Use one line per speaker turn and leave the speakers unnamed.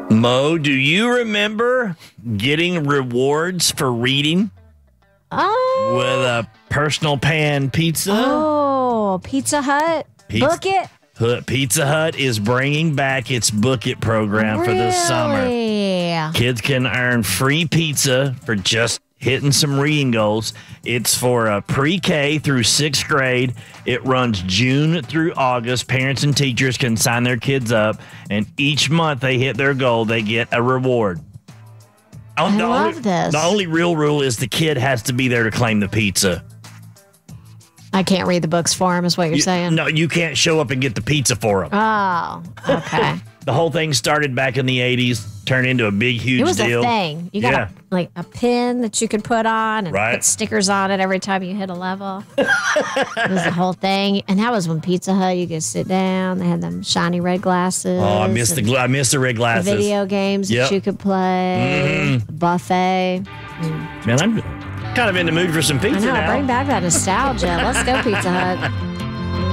Mo, do you remember getting rewards for reading
Oh.
with a personal pan pizza?
Oh, Pizza Hut. Book it.
Pizza Hut is bringing back its Book It program for this summer.
Really?
Kids can earn free pizza for just hitting some reading goals. It's for pre-K through 6th grade. It runs June through August. Parents and teachers can sign their kids up, and each month they hit their goal, they get a reward.
I love this.
The only real rule is the kid has to be there to claim the pizza.
I can't read the books for him, is what you're saying.
No, you can't show up and get the pizza for them.
Oh, okay.
The whole thing started back in the 80s, turned into a big, huge
It was
deal.
a thing. You got a pin that you could put on and
Right.
put stickers on it every time you hit a level. It was the whole thing. And that was when Pizza Hut, you could sit down. They had them shiny red glasses.
Oh, I missed the red glasses.
The video games that you could play.
Mm-hmm.
Buffet.
Man, I'm kind of in the mood for some pizza
I know,
now.
bring back that nostalgia. Let's go, Pizza Hut.